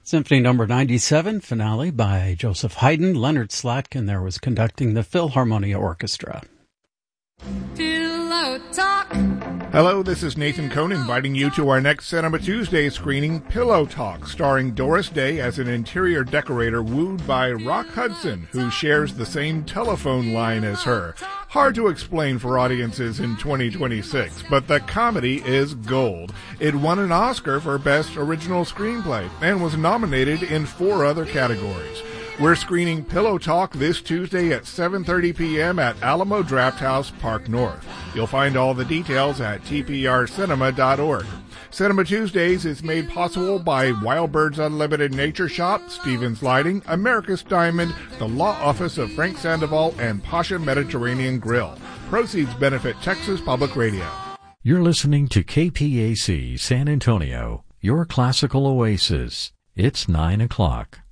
Symphony Number 97, finale by Joseph Haydn. Leonard Slatkin there was conducting the Philharmonia Orchestra. Pillow Talk. Hello, this is Nathan Cohn inviting you to our next Cinema Tuesday screening, Pillow Talk, starring Doris Day as an interior decorator wooed by Rock Hudson, who shares the same telephone line as her. Hard to explain for audiences in 2026, but the comedy is gold. It won an Oscar for Best Original Screenplay and was nominated in 4 other categories. We're screening Pillow Talk this Tuesday at 7:30 p.m. at Alamo Drafthouse, Park North. You'll find all the details at tprcinema.org. Cinema Tuesdays is made possible by Wild Birds Unlimited Nature Shop, Stevens Lighting, America's Diamond, the Law Office of Frank Sandoval, and Pasha Mediterranean Grill. Proceeds benefit Texas Public Radio. You're listening to KPAC San Antonio, your classical oasis. It's 9 o'clock.